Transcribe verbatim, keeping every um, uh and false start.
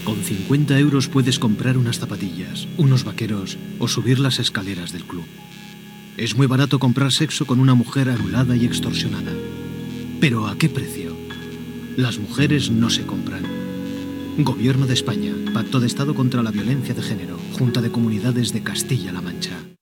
Con cincuenta euros puedes comprar unas zapatillas, unos vaqueros o subir las escaleras del club. Es muy barato comprar sexo con una mujer anulada y extorsionada. ¿Pero a qué precio? Las mujeres no se compran. Gobierno de España, Pacto de Estado contra la Violencia de Género, Junta de Comunidades de Castilla-La Mancha.